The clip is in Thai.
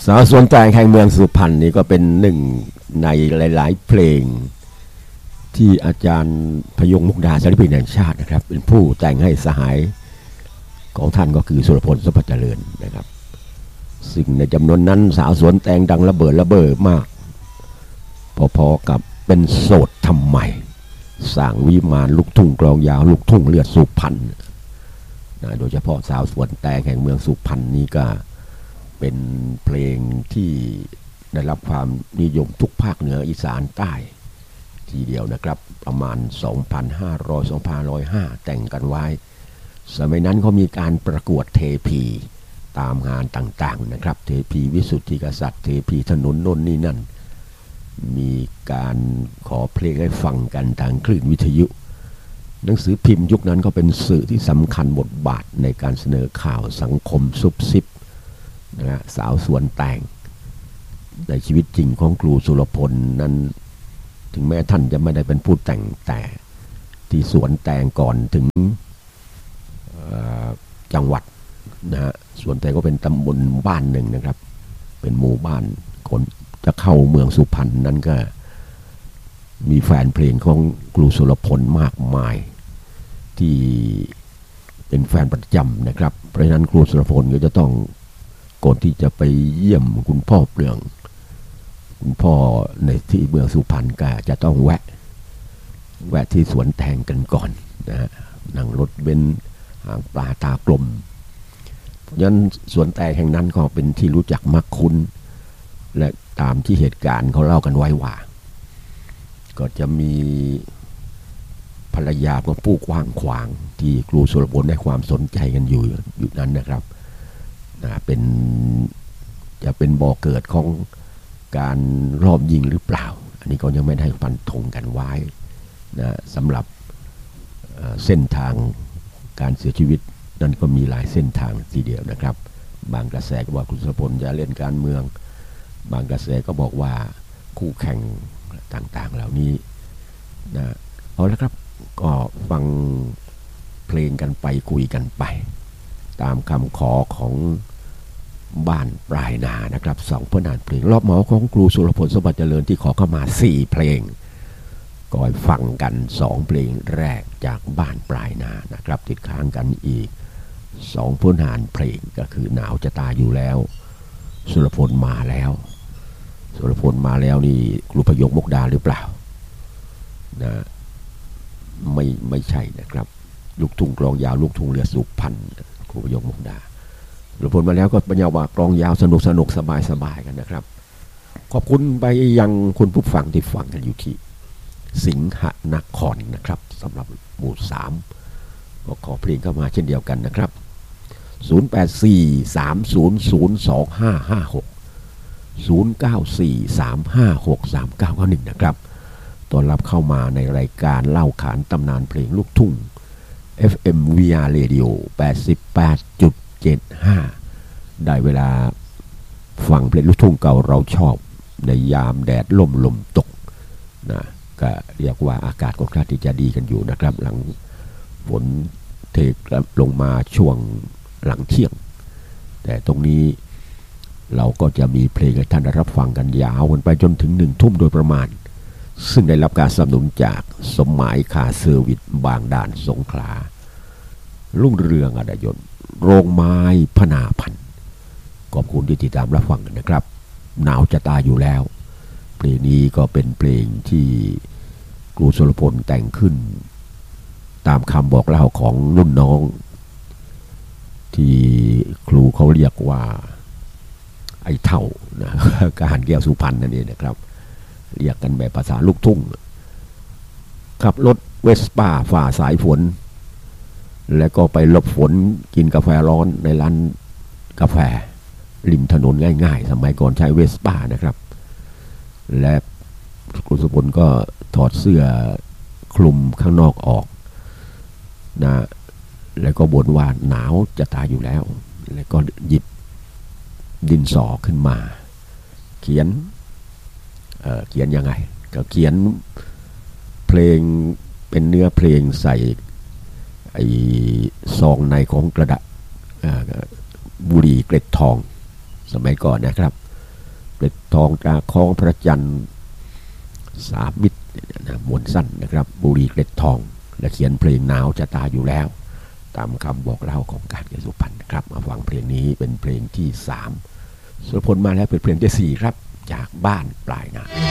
สาวสวนแตงแห่งเมืองสุพรรณนี่ก็เป็นหนึ่งในหลายๆเพลงที่อาจารย์พยงมุกดาศิลปินแห่งชาตินะครับเป็นผู้แต่งให้สหายของท่านก็คือสุรพลสมบัติเจริญนะครับซึ่งในจำนวนนั้นสาวสวนแตงดังระเบิดมากพอๆกับเป็นโสดทำไมสร้างวิมานลูกทุ่งกลองยาวลูกทุ่งเลือดสุพรรณนะโดยเฉพาะสาวสวนแตงแห่งเมืองสุพรรณนี้ก็เป็นเพลงที่ได้รับความนิยมทุกภาคเหนืออีสานใต้ทีเดียวนะครับประมาณ 2,500-2,505 แต่งกันไว้สมัยนั้นเขามีการประกวดเทพีตามงานต่างๆนะครับเทพีวิสุทธิกษัตริย์เทพีถนนโน่นนี่นั่นมีการขอเพลงให้ฟังกันทางคลื่นวิทยุหนังสือพิมพ์ยุคนั้นก็เป็นสื่อที่สำคัญบทบาทในการเสนอข่าวสังคมซุบซิบนะสาวสวนแตงในชีวิตจริงของครูสุรพลนั้นถึงแม้ท่านจะไม่ได้เป็นผู้แต่งแต่ที่สวนแตงก่อนถึงจังหวัดนะฮะสวนแตงก็เป็นตำบลบ้านหนึ่งนะครับเป็นหมู่บ้านคนจะเข้าเมืองสุพรรณนั้นก็มีแฟนเพลงของครูสุรพลมากมายที่เป็นแฟนประจำนะครับเพราะฉะนั้นครูสุรพลก็จะต้องก่อนที่จะไปเยี่ยมคุณพ่อเปลืองคุณพ่อในที่เมืองสุพรรณก็จะต้องแวะที่สวนแตงกันก่อนนะฮะนั่งรถเบนซ์หางปลาตากลมเพราะฉะนั้นสวนแตงแห่งนั้นก็เป็นที่รู้จักมักคุ้นและตามที่เหตุการณ์เขาเล่ากันไว้ว่าก็จะมีภรรยาของผู้กว้างขวางที่ครูสุรพลให้ความสนใจกันอยู่นั้นนะครับจะเป็นบ่อเกิดของการรอบยิงหรือเปล่าอันนี้ก็ยังไม่ได้ฟันธงกันไว้นะสำหรับเส้นทางการเสียชีวิตนั้นก็มีหลายเส้นทางทีเดียวนะครับบางกระแสก็ว่าครูสุรพลจะเล่นการเมืองบางกระแสก็บอกว่าคู่แข่งต่างๆเหล่านี้นะเอาละครับก็ฟังเพลงกันไปคุยกันไปตามคำขอของบ้านปลายนานะครับ2ผลงานเพลงรอบเหมาของครูสุรพลสมบัติเจริญที่ขอเข้ามา4เพลงก็ฟังกัน2เพลงแรกจากบ้านปลายนานะครับติดค้างกันอีก2ผลงานเพลงก็คือหนาวจะตายอยู่แล้วสุรพลมาแล้วสุรพลมาแล้วนี่ครูพยงมุกดาหรือเปล่านะไม่ใช่นะครับลูกทุ่งกลองยาวลูกทุ่งเรือสุพรรณครูพยงมุกดาสุรพลมาแล้วก็บรรยายว่ากลองยาวสนุกสบายกันนะครับขอบคุณไปยังคุณผู้ฟังที่ฟังกันอยู่ที่สิงหนครนะครับสำหรับหมู่3ก็ขอเพลงเข้ามาเช่นเดียวกันนะครับ0843002556 0943563991นะครับต้อนรับเข้ามาในรายการเล่าขานตำนานเพลงลูกทุ่ง FM VR Radio 88.75 ได้เวลาฟังเพลงลูกทุ่งเก่าเราชอบในยามแดดลมตกนะก็เรียกว่าอากาศก็ค่อนข้างที่จะดีกันอยู่นะครับหลังฝนเทลงมาช่วงหลังเที่ยงแต่ตรงนี้เราก็จะมีเพลงให้ท่านรับฟังกันยาวกันไปจนถึง1 ทุ่มโดยประมาณซึ่งได้รับการสนับสนุนจากสมหมายคาเซอร์วิสบางด่านสงขลารุ่งเรืองอดยนต์โรงไม้พนาพันธ์ขอบคุณที่ติดตามรับฟังกันนะครับหนาวจะตายอยู่แล้วเพลงนี้ก็เป็นเพลงที่ครูสุรพลแต่งขึ้นตามคำบอกเล่าของรุ่นน้องที่ครูเขาเรียกว่าไอ้เท่านะการแก้วสุพรรณนั่นเองนะครับเรียกกันแบบภาษาลูกทุ่งขับรถเวสป้าฝ่าสายฝนแล้วก็ไปหลบฝนกินกาแฟร้อนในร้านกาแฟริมถนนง่ายๆสมัยก่อนใช้เวสป้านะครับและครูสุรพลก็ถอดเสื้อคลุมข้างนอกออกนะแล้วก็บ่นว่าหนาวจะตายอยู่แล้วแล้วก็หยิบดินสอขึ้นมาเขียนยังไงก็เขียนเพลงเป็นเนื้อเพลงใส่ไอ้ซองในของกระดาษบุหรี่เกล็ดทองสมัยก่อนนะครับเกล็ดทองจากคลองพระจันทร์สามิตรนะมวนสั้นนะครับบุรีเกล็ดทองและเขียนเพลงหนาวจะตายอยู่แล้วตามคำบอกเล่าของการเกษสุพรรณนะครับมาฟังเพลงนี้เป็นเพลงที่3สุรพลมาแล้วเป็นเพลงที่4ครับจากบ้านปลายนา